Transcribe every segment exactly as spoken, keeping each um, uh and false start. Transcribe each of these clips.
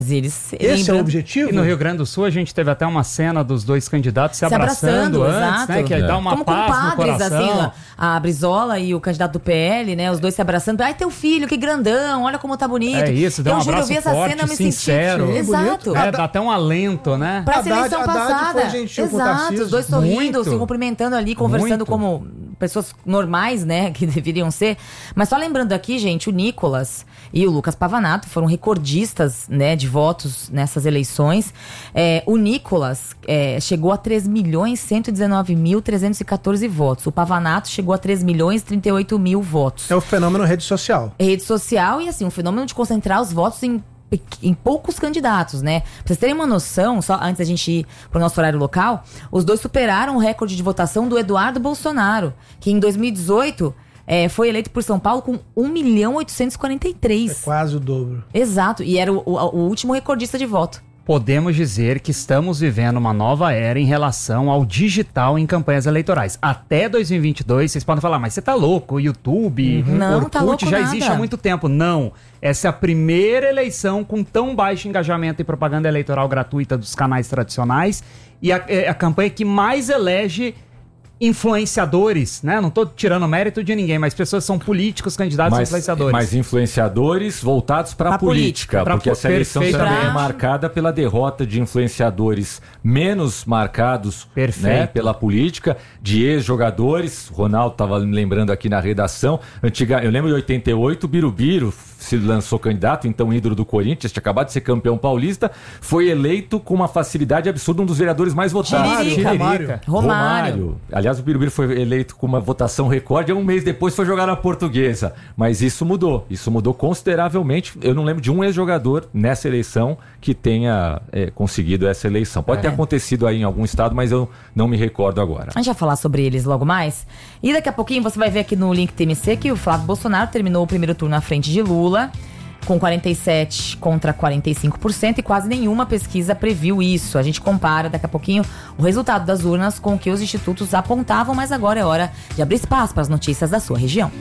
Eles, Esse lembram... é o objetivo? E no Rio Grande do Sul a gente teve até uma cena dos dois candidatos se, se abraçando, abraçando antes, exato. né? Que aí é. dá uma Como paz compadres, no coração. assim, a Brizola e o candidato do P L, né? Os dois se abraçando. Ai, teu filho, que grandão, olha como tá bonito. É isso, deu um eu juro, eu abraço vi essa forte, cena, eu me sincero. senti... Exato. É, dá até um alento, né? Pra essa Haddad- eleição Haddad passada. foi gentil com o Exato, Tarcísio. os dois sorrindo, Muito. se cumprimentando ali, conversando Muito. como pessoas normais, né, que deveriam ser. Mas só lembrando aqui, gente, o Nicolas e o Lucas Pavanato foram recordistas, né, de votos nessas eleições. É, o Nicolas é, chegou a três milhões cento e dezenove mil trezentos e quatorze votos. O Pavanato chegou a três milhões trinta e oito mil votos. É o fenômeno rede social. Rede social e, assim, um fenômeno de concentrar os votos em em poucos candidatos, né? Pra vocês terem uma noção, só antes da gente ir pro nosso horário local, os dois superaram o recorde de votação do Eduardo Bolsonaro, que em dois mil e dezoito é, foi eleito por São Paulo com um milhão oitocentos e quarenta e três. É quase o dobro. Exato, e era o, o, o último recordista de voto. Podemos dizer que estamos vivendo uma nova era em relação ao digital em campanhas eleitorais. Até dois mil e vinte e dois, vocês podem falar, mas você tá louco, o YouTube, Uhum. Não, Orkut tá louco já nada. existe há muito tempo. Não, essa é a primeira eleição com tão baixo engajamento e propaganda eleitoral gratuita dos canais tradicionais e a, é a campanha que mais elege influenciadores, né? Não tô tirando mérito de ninguém, mas pessoas são políticos, candidatos Mas, influenciadores. mas influenciadores voltados para a Pra política, política. porque Pra essa eleição perfeito. também é Pra- marcada pela derrota de influenciadores menos marcados, Perfeito. né, pela política, de ex-jogadores. O Ronaldo estava me lembrando aqui na redação. Antiga, eu lembro de oitenta e oito, o Birubiru se lançou candidato, então ídolo do Corinthians, tinha acabado de ser campeão paulista, foi eleito com uma facilidade absurda, um dos vereadores mais votados. Tiririca. Romário. Romário. Aliás, o Birubiru foi eleito com uma votação recorde, e um mês depois foi jogar na Portuguesa. Mas isso mudou, isso mudou consideravelmente. Eu não lembro de um ex-jogador nessa eleição que tenha é, conseguido essa eleição. Pode É. ter acontecido aí em algum estado, mas eu não me recordo agora. A gente vai falar sobre eles logo mais. E daqui a pouquinho você vai ver aqui no link T M C que o Flávio Bolsonaro terminou o primeiro turno à frente de Lula, com quarenta e sete contra quarenta e cinco por cento, e quase nenhuma pesquisa previu isso. A gente compara daqui a pouquinho o resultado das urnas com o que os institutos apontavam, mas agora é hora de abrir espaço para as notícias da sua região.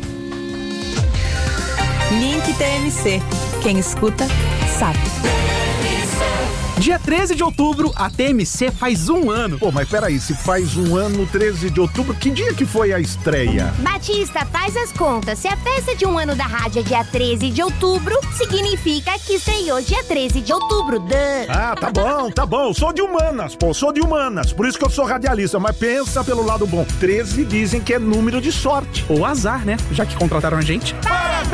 Link T M C. Quem escuta, sabe. Dia treze de outubro, a T M C faz um ano. Pô, mas peraí, se faz um ano, treze de outubro, que dia que foi a estreia? Batista, faz as contas. Se a festa de um ano da rádio é dia treze de outubro, significa que estreou dia treze de outubro. Duh. Ah, tá bom, tá bom. Sou de humanas, pô, sou de humanas. Por isso que eu sou radialista, mas pensa pelo lado bom. treze dizem que é número de sorte. Ou azar, né? Já que contrataram a gente.